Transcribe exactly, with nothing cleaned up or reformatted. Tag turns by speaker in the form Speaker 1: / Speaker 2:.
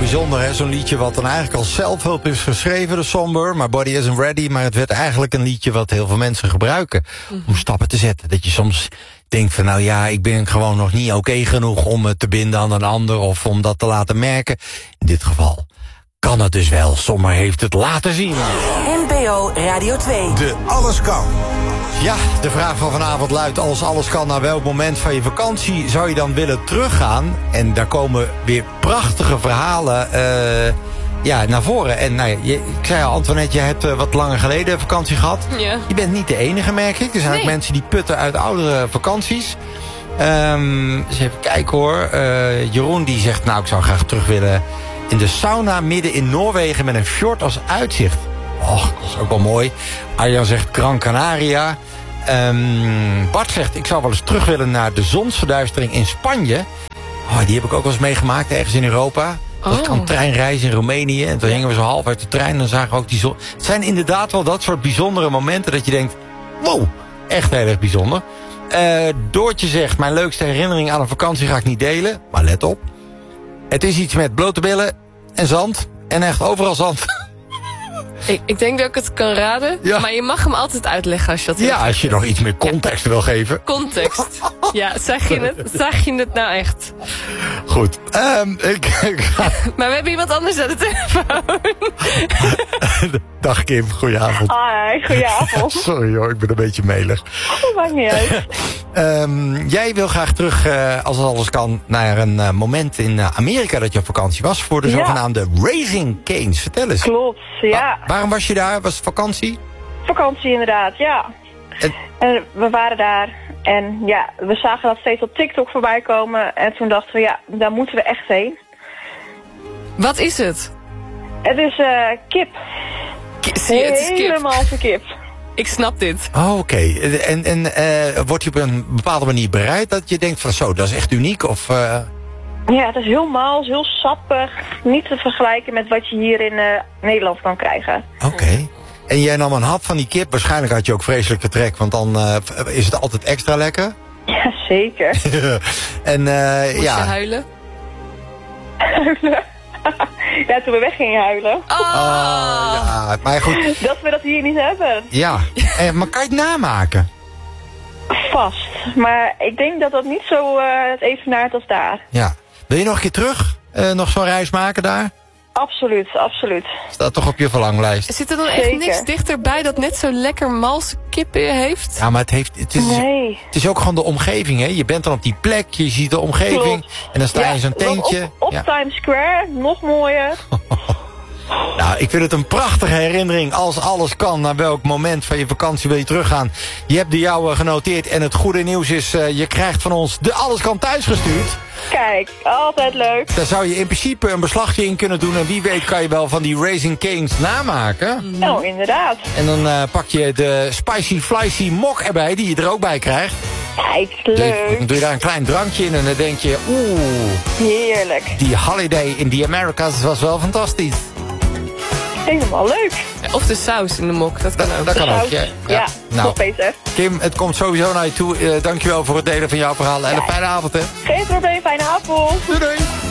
Speaker 1: bijzonder, hè? Zo'n liedje wat dan eigenlijk als zelfhulp is geschreven, de Somber, maar Body Isn't Ready. Maar het werd eigenlijk een liedje wat heel veel mensen gebruiken mm-hmm. om stappen te zetten. Dat je soms denkt van, nou ja, ik ben gewoon nog niet oké genoeg om het te binden aan een ander of om dat te laten merken. In dit geval kan het dus wel. Sommer heeft het laten zien.
Speaker 2: N P O Radio twee.
Speaker 3: De Alles Kan.
Speaker 1: Ja, de vraag van vanavond luidt: als alles kan, naar welk moment van je vakantie zou je dan willen teruggaan? En daar komen weer prachtige verhalen uh, ja, naar voren. En nou ja, je, ik zei al, Antoinette, je hebt uh, wat langer geleden vakantie gehad.
Speaker 4: Ja.
Speaker 1: Je bent niet de enige, merk ik. Er zijn nee. ook mensen die putten uit oudere vakanties. Um, dus even kijken hoor. Uh, Jeroen die zegt, nou, ik zou graag terug willen in de sauna midden in Noorwegen met een fjord als uitzicht. Och, dat is ook wel mooi. Arjan zegt Gran Canaria. Um, Bart zegt, ik zou wel eens terug willen naar de zonsverduistering in Spanje. Oh, die heb ik ook wel eens meegemaakt, ergens in Europa. Oh. Dat ik aan treinreizen in Roemenië. En toen hingen we zo half uit de trein en dan zagen we ook die zon. Het zijn inderdaad wel dat soort bijzondere momenten dat je denkt, wow, echt heel erg bijzonder. Uh, Doortje zegt, mijn leukste herinnering aan een vakantie ga ik niet delen. Maar let op. Het is iets met blote billen en zand. En echt overal zand.
Speaker 4: Ik, ik denk dat ik het kan raden, ja. Maar je mag hem altijd uitleggen als je dat
Speaker 1: Ja, als je nog iets meer context ja. wil geven.
Speaker 4: Context. Ja, zeg je het, zeg je het nou echt?
Speaker 1: Goed. Um, ik, ik ga...
Speaker 4: Maar we hebben iemand anders aan de telefoon.
Speaker 1: Dag Kim, goedenavond.
Speaker 5: Hi, goedenavond.
Speaker 1: Sorry hoor, ik ben een beetje melig.
Speaker 5: Dat maakt niet uit.
Speaker 1: um, jij wil graag terug, uh, als het alles kan, naar een uh, moment in uh, Amerika dat je op vakantie was. Voor de ja. zogenaamde Raising Cane's. Vertel eens.
Speaker 5: Klopt, ja.
Speaker 1: Wa- waarom was je daar? Was het vakantie?
Speaker 5: Vakantie inderdaad, ja. En... en we waren daar en ja, we zagen dat steeds op TikTok voorbij komen. En toen dachten we, ja, daar moeten we echt heen.
Speaker 4: Wat is het?
Speaker 5: Het is uh, kip.
Speaker 4: K- zie je, het is kip.
Speaker 5: Helemaal voor kip.
Speaker 4: Ik snap dit.
Speaker 1: Oh, oké. Okay. En, en uh, wordt je op een bepaalde manier bereid dat je denkt van zo, dat is echt uniek? Of, uh...
Speaker 5: Ja, het is heel mals, heel sappig. Niet te vergelijken met wat je hier in uh, Nederland kan krijgen.
Speaker 1: Oké. Okay. En jij nam een hap van die kip. Waarschijnlijk had je ook vreselijke trek, want dan uh, is het altijd extra lekker.
Speaker 5: Ja, zeker.
Speaker 1: en uh,
Speaker 4: Moest
Speaker 1: ja.
Speaker 4: je huilen?
Speaker 5: Huilen? Ja, toen we weggingen huilen.
Speaker 4: Oh.
Speaker 1: oh ja, maar goed.
Speaker 5: Dat we dat hier niet hebben.
Speaker 1: Ja, en, maar kan je het namaken?
Speaker 5: Vast. Maar ik denk dat dat niet zo uh, het evenaart als daar.
Speaker 1: Ja. Wil je nog een keer terug? Uh, nog zo'n reis maken daar?
Speaker 5: Absoluut, absoluut.
Speaker 1: Staat toch op je verlanglijst?
Speaker 4: Zit er dan echt
Speaker 5: Zeker.
Speaker 4: niks dichterbij dat net zo lekker mals kip heeft?
Speaker 1: Ja, maar het, heeft, het, is,
Speaker 5: nee.
Speaker 1: het is ook gewoon de omgeving, hè? Je bent dan op die plek, je ziet de omgeving. Klopt. En dan sta je ja, in zo'n tentje.
Speaker 5: Op, op
Speaker 1: ja.
Speaker 5: Times Square, nog mooier.
Speaker 1: Nou, ik vind het een prachtige herinnering. Als alles kan, naar welk moment van je vakantie wil je teruggaan? Je hebt de jouwe genoteerd. En het goede nieuws is, uh, je krijgt van ons de Alles Kan thuis gestuurd.
Speaker 5: Kijk, altijd leuk.
Speaker 1: Daar zou je in principe een beslagje in kunnen doen. En wie weet kan je wel van die Raising Cane's namaken.
Speaker 5: Mm. Nou, inderdaad.
Speaker 1: En dan uh, pak je de Spicy Flicy mok erbij, die je er ook bij krijgt.
Speaker 5: Kijk, leuk.
Speaker 1: Dan doe je daar een klein drankje in en dan denk je, oeh.
Speaker 5: Heerlijk.
Speaker 1: Die holiday in the Americas was wel fantastisch.
Speaker 5: Helemaal leuk.
Speaker 4: Of de saus in de mok, dat kan ook.
Speaker 1: Dat kan ook, ja.
Speaker 5: Ja, ja
Speaker 1: nou,
Speaker 5: toch beter.
Speaker 1: Kim, het komt sowieso naar je toe. Uh, dankjewel voor het delen van jouw verhaal. En ja. Een fijne avond, hè.
Speaker 5: Geen probleem, fijne avond.
Speaker 1: Doei, doei.